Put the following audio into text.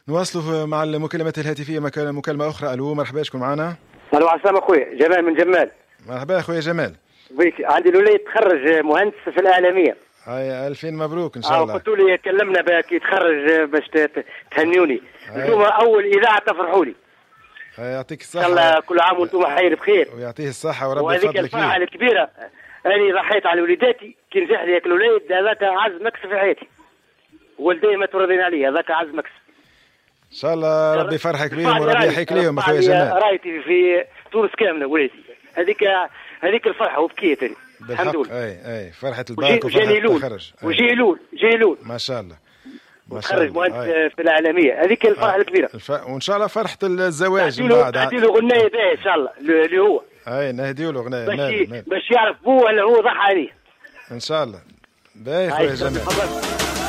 نواصلوا مع المكالمات الهاتفية مكالمة أخرى. ألو مرحبا، شكون معنا؟ ألو عسلامة أخويا جمال من جمال. مرحبا أخويا جمال. عندي الوليد تخرج مهندس في الإعلامية. هاي 2000 مبروك إن شاء الله. قلتوا لي كلمنا باك يتخرج باش تهنيوني. انتم أول إذاعة تفرحوا لي. يعطيك الصحة. إن شاء الله كل عام وأنتم حيين بخير. ويعطيه الصحة وربي يفضلك. وهذيك الفرحة الكبيرة أنا ضحيت على وليداتي كي نجح لي الوليد، هذاك عز مكس في حياتي. والدي ما ترضين عليه، هذاك عز مكس. ان شاء الله ربي فرحك بهم وربي يحييك ليهم اخويا جمال. رايتي في تونس كامله وليدي، هذيك الفرحه وبكيت انا الحمد لله. اي فرحه الباك وفرحه التخرج. وجيلول ما شاء الله تخرج مهندس في الإعلامية، هذيك الفرحه الكبيره. وان شاء الله فرحه الزواج من بعد. نهدي له غنايه باهيه ان شاء الله اللي هو نهدي له غنايه باش يعرف بوه اللي هو ضحى عليه ان شاء الله. باهي خويا جمال.